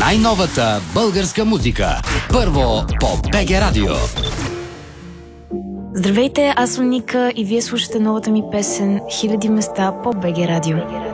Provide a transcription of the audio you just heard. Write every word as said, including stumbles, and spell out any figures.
Най-новата българска музика. Първо по БГ Радио. Здравейте, аз съм Ника и вие слушате новата ми песен "Хиляди места" по БГ Радио.